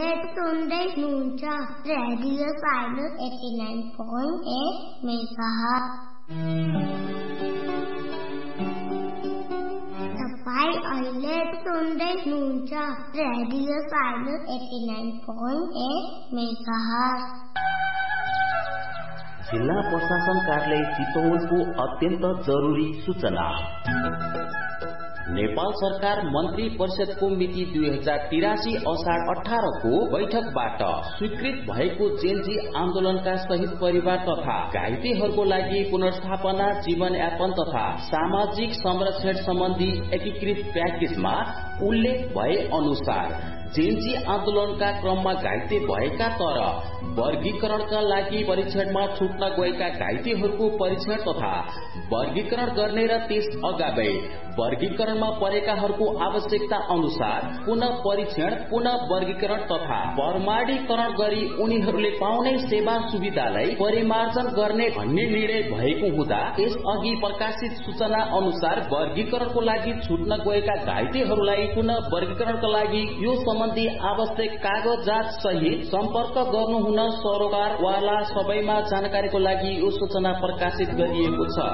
सुन्दै हुनुहुन्छ radio silence 89.8 megahertz. तपाईँ अहिले सुन्दै हुनुहुन्छ रेडियो साइलेन्स 89.8 मेगाहर्ज। जिल्ला प्रशासन कार्यालय चितवनको अत्यन्त जरुरी सूचना। नेपाल सरकार मन्त्री परिषदको मिति 2083 असार 18 को बैठकबाट स्वीकृत भएको जेनजी आन्दोलनका शहीद परिवार तथा घाइतेहरूको लागि पुनर्स्थापना, जीवनयापन तथा सामाजिक संरक्षण सम्बन्धी एकीकृत प्याकेजमा उल्लेख भए अनुसार जेनजी आन्दोलनका क्रममा घाइते भएका तर वर्गीकरणका लागि परीक्षणमा छुट्न गएका घाइतेहरूको परीक्षण तथा वर्गीकरण गर्ने र त्यस अगावै वर्गीकरणमा परेकाहरूको आवश्यकता अनुसार पुनः परीक्षण, पुनः वर्गीकरण तथा प्रमाणीकरण गरी उनीहरूले पाउने सेवा सुविधालाई परिमार्जन गर्ने भन्ने निर्णय भएको हुँदा यसअघि प्रकाशित सूचना अनुसार वर्गीकरणको लागि छुट्न गएका घाइतेहरूलाई पुनः वर्गीकरणका लागि यो सम्बन्धी आवश्यक कागजात सहित सम्पर्क गर्नुहुन सरोकारवाला सबैमा जानकारीको लागि यो सूचना प्रकाशित गरिएको छ।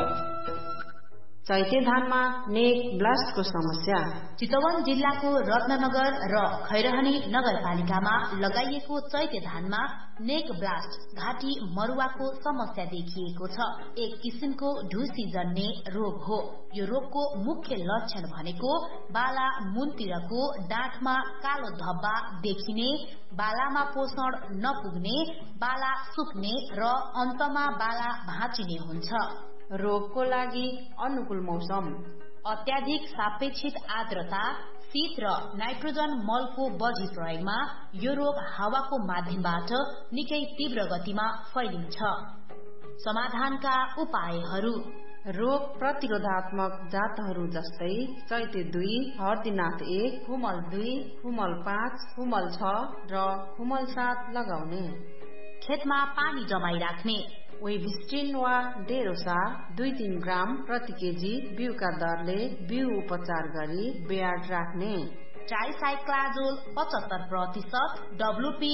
चैते धानमा नेक ब्लास्टको समस्या। चितवन जिल्लाको रत्ननगर र खैरहनी नगरपालिकामा लगाइएको चैते धानमा नेक ब्लास्ट घाँटी मरुवाको समस्या देखिएको छ। एक किसिमको ढुसी जन्ने रोग हो। यो रोगको मुख्य लक्षण भनेको बाला मुनतिरको डाँठमा कालो धब्बा देखिने, बालामा पोषण नपुग्ने, बाला सुक्ने र अन्तमा बाला भाँचिने हुन्छ। रोगको लागि अनुकूल मौसम। अत्याधिक सापेक्षित आर्द्रता, शीत र नाइट्रोजन मलको बढी प्रयोगमा यो रोग हावाको माध्यमबाट निकै तीव्र गतिमा फैलिन्छ। समाधानका उपायहरू: रोग प्रतिरोधात्मक जातहरू जस्तै चैते 2, हर्दीनाथ 1, खुमल 2, खुमल 5, खुमल 6 र खुमल 7 लगाउने। खेतमा पानी जमाई राख्ने। वेबिस्टिन वा डेरोसा 2-3 ग्राम प्रति केजी बिउका दरले बिउ उपचार गरी ब्याड राख्ने। ट्राइसाइक्लाजोल 75%, WP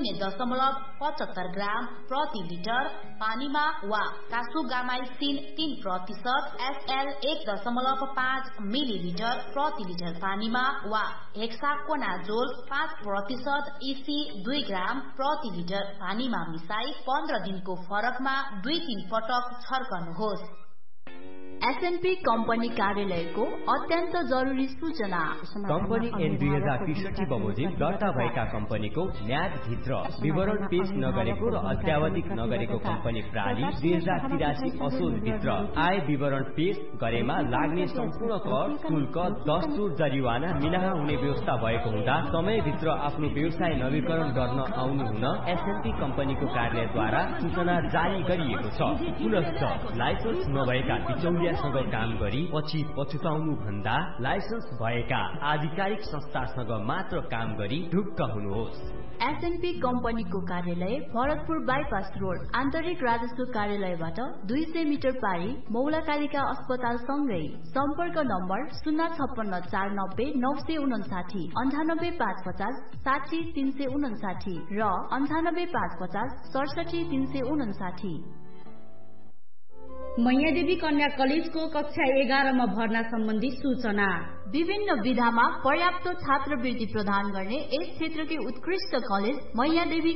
0.75 ग्राम प्रति लिटर पानीमा वा कासुगामाइसिन 3%, SL 1.5 मिलिलिटर प्रति लिटर पानीमा वा हेक्साकोनाजोल 5%, EC 2 ग्राम प्रति लिटर पानीमा मिसाई 15 दिनको फरकमा 2-3 पटक छर्कनुहोस्। एसएनपी कम्पनी कार्यालयको अत्यन्त जरुरी सूचना। कम्पनी ऐन 2063 बमोजिम दर्ता भएका कम्पनीको म्याद भित्र विवरण पेश नगरेको र अद्यावधिक नगरेको कम्पनी प्रणाली 2083 असोज भित्र आय विवरण पेश गरेमा लाग्ने सम्पूर्ण कर, शुल्क, दस्तुर, जरिवाना मिनाहा हुने व्यवस्था भएको हुँदा समयभित्र आफ्नो व्यवसाय नवीकरण गर्न आउनु हुन एसएनपी कम्पनीको कार्यालयद्वारा सूचना जारी गरिएको छ। पुनश्च लाइसेन्स नभएका बिचौलिया सँग काम गरी पछि पछुताउनु भन्दा लाइसेन्स भएका आधिकारिक संस्थासँग मात्र काम गरी ढुक्क हुनुहोस्। एसएनपी कम्पनीको कार्यालय भरतपुर बाइपास रोड, आन्तरिक राजस्व कार्यालयबाट 200 मिटर पारी मौलाकालिका अस्पताल सँगै। सम्पर्क नम्बर 056 490 959, 98 550 60 359 र 98 550 67 359। मैयादेवी कन्या कलेजको कक्षा 11 मा भर्ना सम्बन्धी सूचना। विभिन्न विधामा पर्याप्त छात्रवृत्ति प्रदान गर्ने यस क्षेत्रकै उत्कृष्ट कलेज मैयादेवी